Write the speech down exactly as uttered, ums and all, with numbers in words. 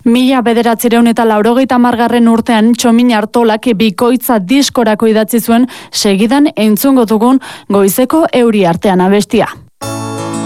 Mila bederatzireun eta laurogeita hamargarren urtean Txomin Artolak bikoitza diskorako idatzi zuen segidan entzungo dugun Goizeko euri artean abestia.